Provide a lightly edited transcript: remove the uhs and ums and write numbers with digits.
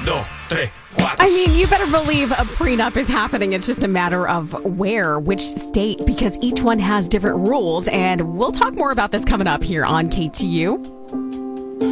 dos, tres, cuatro. I mean, you better believe a prenup is happening. It's just a matter of where, which state, because each one has different rules. And we'll talk more about this coming up here on KTU.